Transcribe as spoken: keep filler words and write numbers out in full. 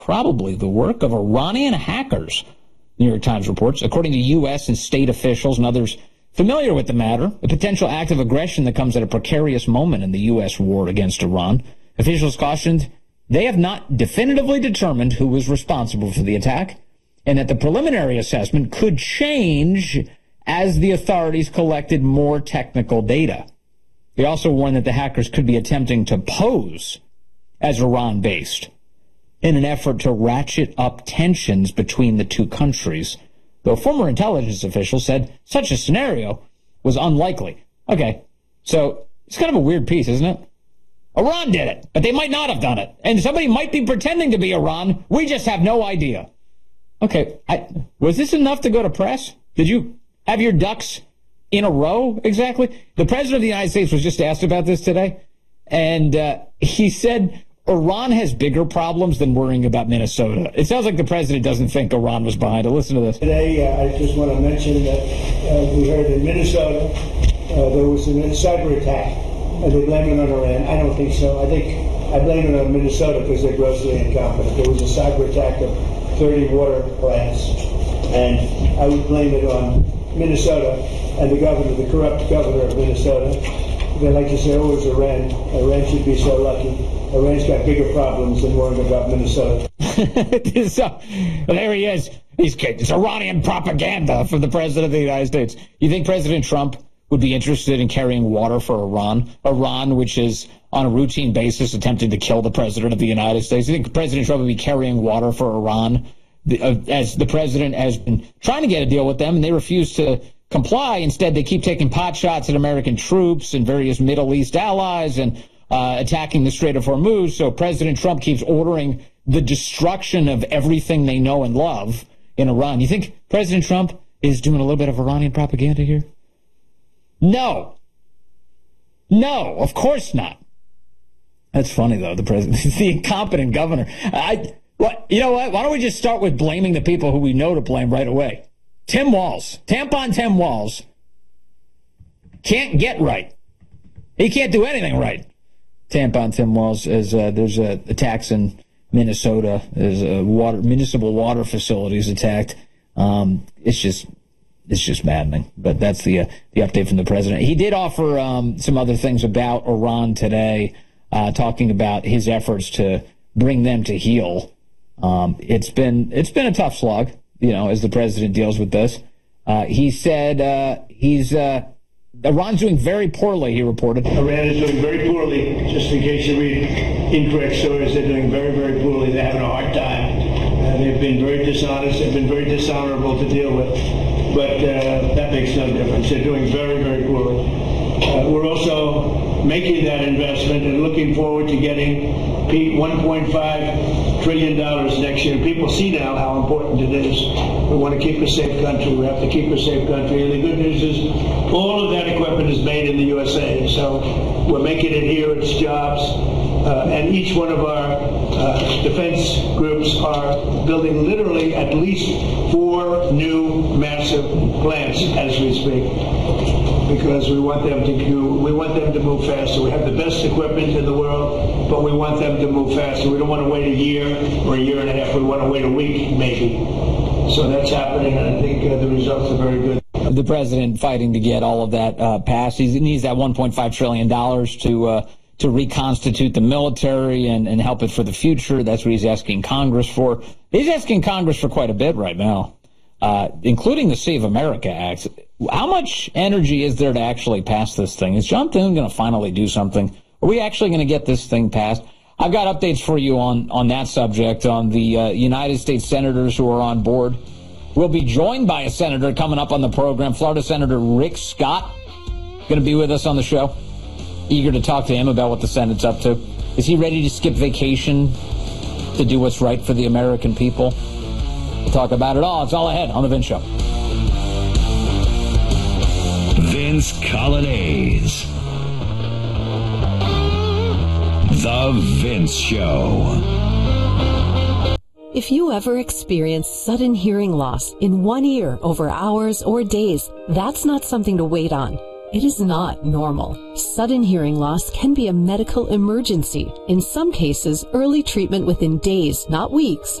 probably the work of Iranian hackers, New York Times reports. According to U S and state officials and others familiar with the matter, a potential act of aggression that comes at a precarious moment in the U S war against Iran. Officials cautioned they have not definitively determined who was responsible for the attack, and that the preliminary assessment could change as the authorities collected more technical data. They also warned that the hackers could be attempting to pose as Iran-based in an effort to ratchet up tensions between the two countries, though a former intelligence official said such a scenario was unlikely. Okay, so it's kind of a weird piece, isn't it? Iran did it, but they might not have done it. And somebody might be pretending to be Iran. We just have no idea. Okay, I, was this enough to go to press? Did you have your ducks in a row, exactly? The President of the United States was just asked about this today, and uh, he said Iran has bigger problems than worrying about Minnesota. It sounds like the President doesn't think Iran was behind it. Listen to this. Today, uh, I just want to mention that uh, we heard in Minnesota uh, there was a cyber attack. Are they blaming it on Iran? I don't think so. I think I blame it on Minnesota because they're grossly incompetent. There was a cyber attack of thirty water plants, and I would blame it on Minnesota and the governor, the corrupt governor of Minnesota. They like to say, oh, it's Iran. Iran should be so lucky. Iran's got bigger problems than worrying about Minnesota. So, there he is. He's it's Iranian propaganda from the President of the United States. You think President Trump would be interested in carrying water for Iran? Iran, which is on a routine basis attempting to kill the President of the United States. You think President Trump would be carrying water for Iran? The, uh, as the President has been trying to get a deal with them, and they refuse to comply. Instead, they keep taking pot shots at American troops and various Middle East allies and uh, attacking the Strait of Hormuz. So President Trump keeps ordering the destruction of everything they know and love in Iran. You think President Trump is doing a little bit of Iranian propaganda here? No. No, of course not. That's funny, though, the president, the incompetent governor. I, what, you know what? Why don't we just start with blaming the people who we know to blame right away? Tim Walz, Tampon Tim Walz, can't get right. He can't do anything right. Tampon Tim Walz, is, uh, there's uh, attacks in Minnesota. There's uh, water, municipal water facilities attacked. Um, it's just... It's just maddening, but that's the uh, the update from the president. He did offer um, some other things about Iran today, uh, talking about his efforts to bring them to heel. Um, it's been it's been a tough slog, you know, as the president deals with this. Uh, he said uh, he's uh, Iran's doing very poorly. He reported Iran is doing very poorly. Just in case you read incorrect stories, they're doing very very poorly. They're having a hard time. Uh, they've been very dishonest. They've been very dishonorable to deal with. But uh, that makes no difference. They're doing very, very poorly. Uh, we're also making that investment and looking forward to getting one point five trillion dollars next year. People see now how important it is. We want to keep a safe country. We have to keep a safe country. And the good news is all of that equipment is made in the U S A. So we're making it here. It's jobs. Uh, and each one of our uh, defense groups are building literally at least four new massive plants as we speak, because we want them to do, we want them to move faster. We have the best equipment in the world, but we want them to move faster. We don't want to wait a year or a year and a half. We want to wait a week, maybe. So that's happening, and I think uh, the results are very good. The president fighting to get all of that uh, passed. He needs that one point five trillion dollars to uh, to reconstitute the military and, and help it for the future. That's what he's asking Congress for. He's asking Congress for quite a bit right now, uh, including the Save America Act. How much energy is there to actually pass this thing? Is John Thune going to finally do something? Are we actually going to get this thing passed? I've got updates for you on, on that subject, on the uh, United States senators who are on board. We'll be joined by a senator coming up on the program, Florida Senator Rick Scott, going to be with us on the show. Eager to talk to him about what the Senate's up to. Is he ready to skip vacation to do what's right for the American people? We'll talk about it all. It's all ahead on The Vince Show. Vince Coglianese. The Vince Show. If you ever experience sudden hearing loss in one ear over hours or days, that's not something to wait on. It is not normal. Sudden hearing loss can be a medical emergency. In some cases, early treatment within days, not weeks,